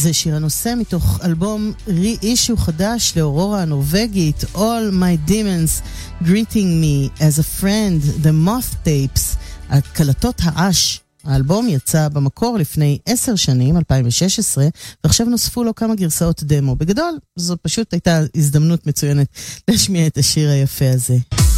זה שיר הנושא מתוך אלבום רי-אישו חדש לאורורה הנורווגית, All My Demons Greeting Me as a Friend, The Moth Tapes, הקלטות האש. האלבום יצא במקור לפני 10 שנים, 2016, ועכשיו נוספו לו כמה גרסאות דמו. בגדול, זו פשוט הייתה הזדמנות מצוינת להשמיע את השיר היפה הזה.